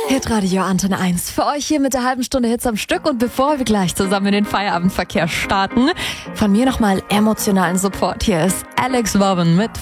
Hitradio Antenne 1. Für euch hier mit der halben Stunde Hits am Stück. Und bevor wir gleich zusammen in den Feierabendverkehr starten, von mir nochmal emotionalen Support. Hier ist Alex Warren mit